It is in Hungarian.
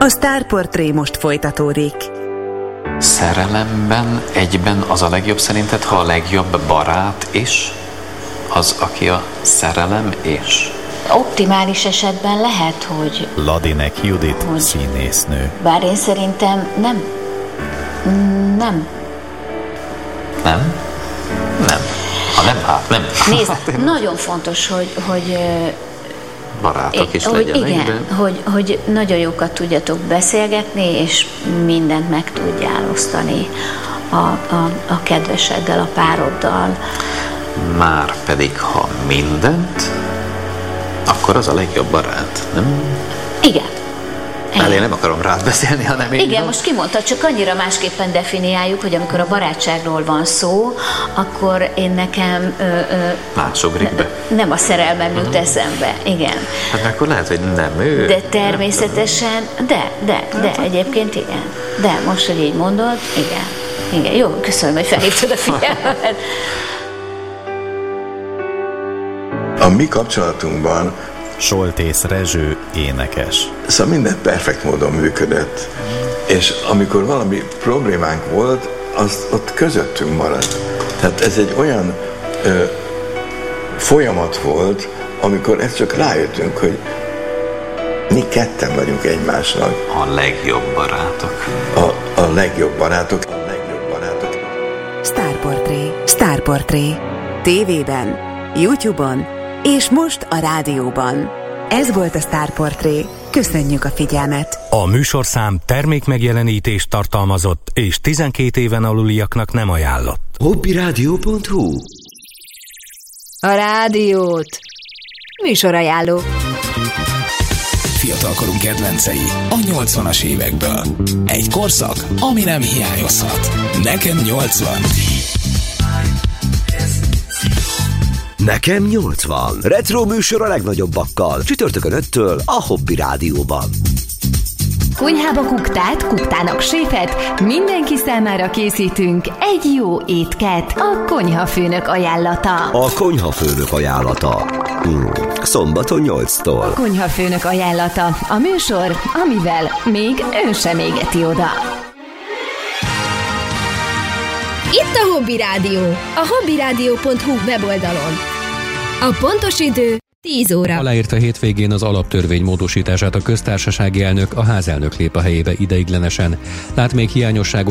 A Sztárportré most folytatódik. Szerelemben egyben az a legjobb szerinted, ha a legjobb barát is az, aki a szerelem és? Optimális esetben lehet, hogy... Ladinek Judit, színésznő. Bár én szerintem nem. Nem. Nem? Nem. Ha nem, hát nem. Nézd, nagyon fontos, hogy barátok is legyenek. Igen, hogy nagyon jókat tudjatok beszélgetni, és mindent meg tudjál osztani a kedveseddel, a pároddal. Már pedig, ha mindent, akkor az a legjobb barát, nem? Igen. Én nem akarom rád beszélni, hanem én. Igen, most kimondtad, csak annyira másképpen definiáljuk, hogy amikor a barátságról van szó, akkor én nekem... Más ugrik be. Nem a szerelmem jut eszembe, igen. Hát akkor lehet, hogy nem ő. De természetesen, de egyébként igen. De most, hogy így mondod, igen. Igen, jó, köszönöm, hogy felhívtad a figyelmet. A mi kapcsolatunkban Soltész Rezső énekes. szóval minden perfekt módon működött, és amikor valami problémánk volt, az ott közöttünk maradt. Tehát ez egy olyan folyamat volt, amikor ezt csak rájöttünk, hogy mi ketten vagyunk egymásnak. A legjobb barátok. A legjobb barátok. A legjobb barátok. Sztárportré. Sztárportré. TV-ben, YouTube-on és most a rádióban. Ez volt a Sztárportré. Köszönjük a figyelmet! A műsorszám termékmegjelenítést tartalmazott és 12 éven aluliaknak nem ajánlott. Hobbyradio.hu A rádiót. Műsorajánló. Fiatalkorunk kedvencei a 80-as évekből. Egy korszak, ami nem hiányozhat. Nekem 80. Nekem 80. Retro műsor a legnagyobbakkal. Csütörtökön 5-től a Hobby Rádióban. Konyhába kuktát, kuktának séfet, mindenki számára készítünk egy jó étket. A konyhafőnök ajánlata. A konyhafőnök ajánlata. Szombaton 8-tól. A konyhafőnök ajánlata. A műsor, amivel még ön sem égeti oda. Itt a Hobby Rádió, a hobbyradio.hu weboldalon. A pontos idő 10 óra. Aláírta hétvégén az alaptörvény módosítását a köztársasági elnök, a házelnök lép a helyébe ideiglenesen. Lát még hiányosságok